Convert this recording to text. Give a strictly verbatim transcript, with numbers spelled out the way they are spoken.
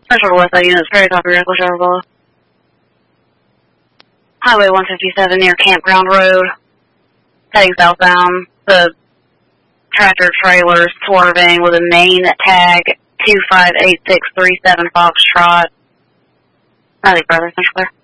Central West Side units, very copy, Reckless Driver below. Highway one fifty-seven near Campground Road. Heading southbound. The tractor trailer swerving with a main tag two five eight six three seven Foxtrot. Riley Brothers, Central Clear.